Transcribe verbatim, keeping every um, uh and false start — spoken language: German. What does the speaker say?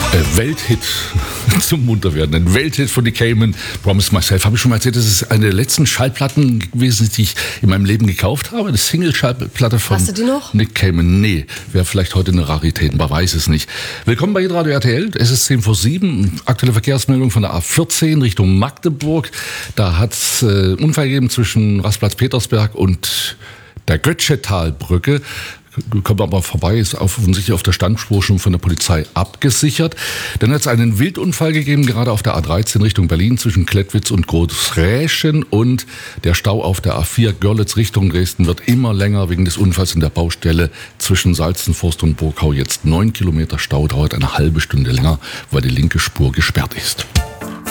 Äh, Welthit zum Munterwerden. Ein Welthit von The Cayman, Promise Myself. Habe ich schon mal erzählt, das ist eine der letzten Schallplatten gewesen, die ich in meinem Leben gekauft habe. Eine Single-Schallplatte von Hast du die noch? Nick Cayman. Nee, wäre vielleicht heute eine Rarität, man weiß es nicht. Willkommen bei Radio R T L. Es ist zehn vor sieben. Aktuelle Verkehrsmeldung von der A vierzehn Richtung Magdeburg. Da hat es äh, Unfall gegeben zwischen Rastplatz-Petersberg und der Götschetalbrücke. Kommt aber vorbei, ist offensichtlich auf der Standspur schon von der Polizei abgesichert. Dann hat es einen Wildunfall gegeben, gerade auf der A dreizehn Richtung Berlin zwischen Klettwitz und Großräschen, und der Stau auf der A vier Görlitz Richtung Dresden wird immer länger wegen des Unfalls in der Baustelle zwischen Salzenforst und Burgau. Jetzt neun Kilometer Stau, dauert eine halbe Stunde länger, weil die linke Spur gesperrt ist.